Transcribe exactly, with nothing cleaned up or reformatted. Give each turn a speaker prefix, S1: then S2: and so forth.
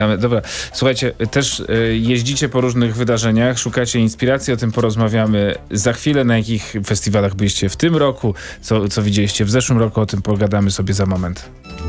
S1: Dobra, słuchajcie, też y, jeździcie po różnych wydarzeniach, szukacie inspiracji, o tym porozmawiamy za chwilę, na jakich festiwalach byliście w tym roku, co, co widzieliście w zeszłym roku, o tym pogadamy sobie za moment.